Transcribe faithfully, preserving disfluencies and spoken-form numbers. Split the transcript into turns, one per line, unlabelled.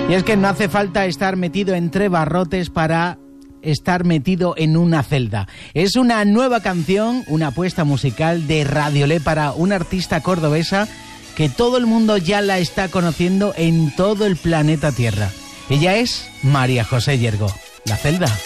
Y es que no hace falta estar metido entre barrotes para estar metido en una celda. Es una nueva canción, una apuesta musical de Radiolé para una artista cordobesa que todo el mundo ya la está conociendo en todo el planeta Tierra. Ella es María José Yergo, La Celda.